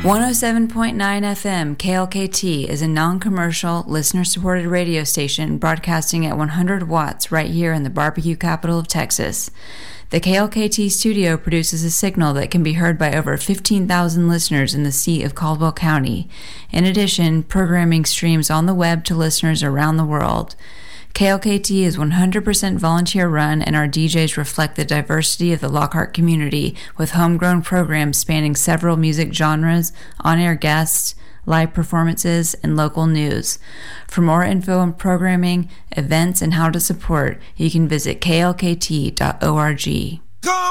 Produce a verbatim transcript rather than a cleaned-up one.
one oh seven point nine F M K L K T is a non-commercial, listener-supported radio station broadcasting at one hundred watts right here in the barbecue capital of Texas. The K L K T studio produces a signal that can be heard by over fifteen thousand listeners in the seat of Caldwell County. In addition, programming streams on the web to listeners around the world. K L K T is one hundred percent volunteer run, and our D Js reflect the diversity of the Lockhart community with homegrown programs spanning several music genres, on-air guests, live performances, and local news. For more info on programming, events, and how to support, you can visit K L K T dot org.